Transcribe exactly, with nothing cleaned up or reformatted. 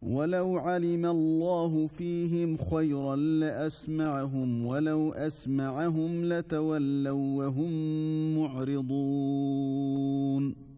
ولو علم الله فيهم خيرا لأسمعهم ولو أسمعهم لتولوا وهم معرضون